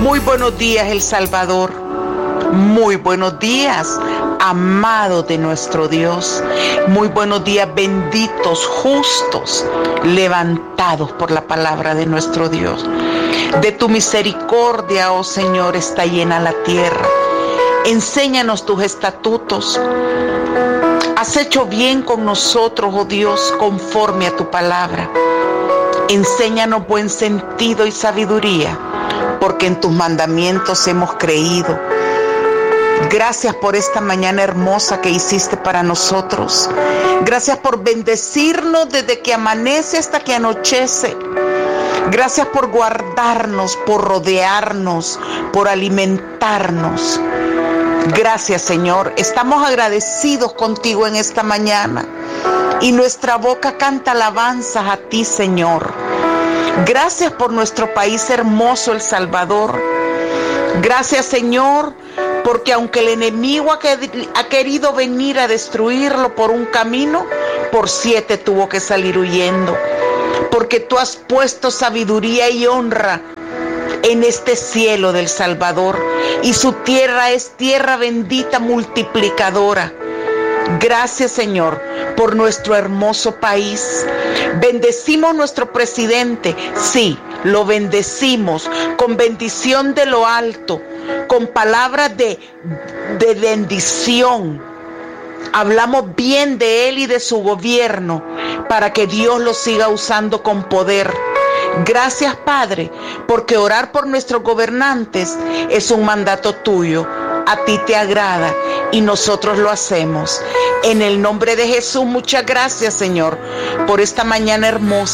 Muy buenos días, El Salvador. Muy buenos días, amado de nuestro Dios. Muy buenos días, benditos, justos, levantados por la palabra de nuestro Dios. De tu misericordia, oh Señor, está llena la tierra. Enséñanos tus estatutos. Has hecho bien con nosotros, oh Dios, conforme a tu palabra. Enséñanos buen sentido y sabiduría, porque en tus mandamientos hemos creído. Gracias por esta mañana hermosa que hiciste para nosotros. Gracias por bendecirnos desde que amanece hasta que anochece. Gracias por guardarnos, por rodearnos, por alimentarnos. Gracias, Señor. Estamos agradecidos contigo en esta mañana. Y nuestra boca canta alabanzas a ti, Señor. Gracias por nuestro país hermoso, El Salvador. Gracias, Señor, porque aunque el enemigo ha querido venir a destruirlo por un camino, por 7 tuvo que salir huyendo. Porque tú has puesto sabiduría y honra en este cielo del Salvador, y su tierra es tierra bendita, multiplicadora. Gracias, Señor, por nuestro hermoso país. Bendecimos nuestro presidente, sí, lo bendecimos con bendición de lo alto, con palabras de bendición. Hablamos bien de él y de su gobierno para que Dios lo siga usando con poder. Gracias, Padre, porque orar por nuestros gobernantes es un mandato tuyo. A ti te agrada y nosotros lo hacemos. En el nombre de Jesús, muchas gracias, Señor, por esta mañana hermosa.